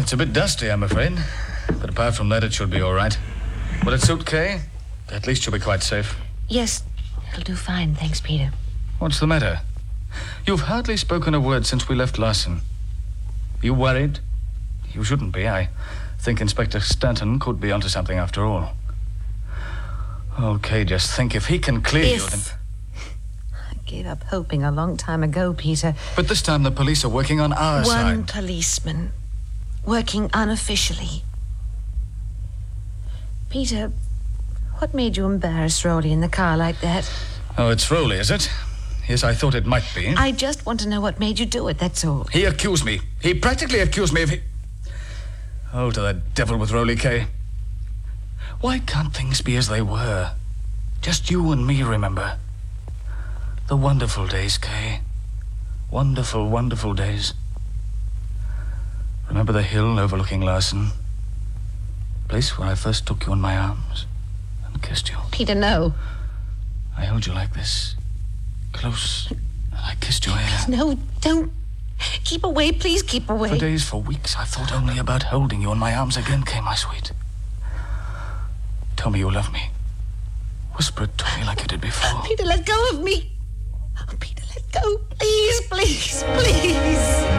It's a bit dusty, I'm afraid. But apart from that, it should be all right. Will it suit Kay? At least you'll be quite safe. Yes, it'll do fine, thanks, Peter. What's the matter? You've hardly spoken a word since we left Larson. You worried? You shouldn't be. I think Inspector Stanton could be onto something after all. Okay, just think if he can clear you, then... I gave up hoping a long time ago, Peter. But this time the police are working on our side. One policeman, working unofficially. Peter, what made you embarrass Rowley in the car like that? Oh, it's Rowley, is it? Yes, I thought it might be. I just want to know what made you do it, that's all. He accused me. He practically accused me of... Oh, to the devil with Rowley, Kay. Why can't things be as they were? Just you and me, remember? The wonderful days, Kay. Wonderful, wonderful days. Remember the hill overlooking Larson? Place where I first took you in my arms and kissed you. Peter, no. I held you like this, close, and I kissed your hair. No, don't. Keep away, please keep away. For days, for weeks, I thought only about holding you in my arms again, Kay, my sweet. Tell me you love me. Whisper it to me like you did before. Peter, let go of me. Oh, Peter, let go. Please, please, please.